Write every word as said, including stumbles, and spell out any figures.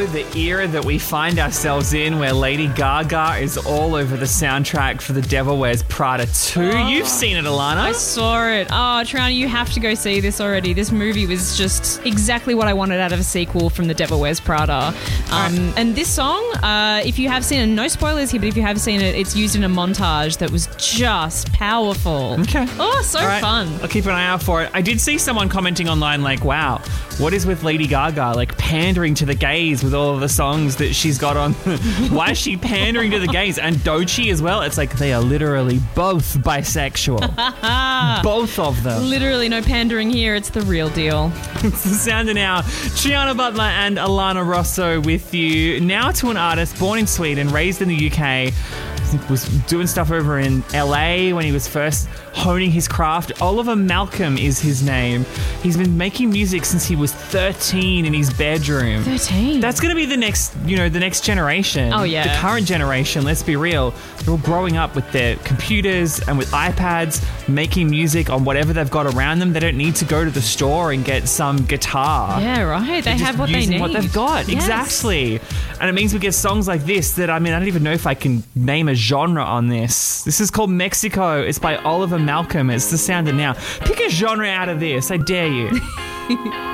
the era that we find ourselves in, where Lady Gaga is all over the soundtrack for The Devil Wears Prada two. Oh, you've seen it, Alana. I saw it. Oh, Triana, you have to go see this already. This movie was just exactly what I wanted out of a sequel from The Devil Wears Prada. Um, right. And this song, uh, if you have seen it, no spoilers here, but if you have seen it, it's used in a montage that was just powerful. Okay. Oh, so right. fun. I'll keep an eye out for it. I did see someone commenting online like, wow, what is with Lady Gaga, like pandering to the gays with all of the songs that she's got on? Why is she pandering to the gays? And Doechii as well? It's like they are literally both bisexual. Both of them. Literally no pandering here. It's the real deal. It's the sound of now. Triana Butler and Alana Rosso with you. Now to an artist born in Sweden, raised in the U K. I think was doing stuff over in L A when he was first honing his craft. Oliver Malcolm is his name. He's been making music since he was thirteen in his bedroom. thirteen? That's going to be the next, you know, the next generation. Oh, yeah. The current generation, let's be real. They're all growing up with their computers and with iPads, making music on whatever they've got around them. They don't need to go to the store and get some guitar. Yeah, right. They They're have what they using need. what they've got. Yes. Exactly. And it means we get songs like this that, I mean, I don't even know if I can name a genre on this. This is called Mexico. It's by Oliver Malcolm. It's the sound of now. Pick a genre out of this. I dare you.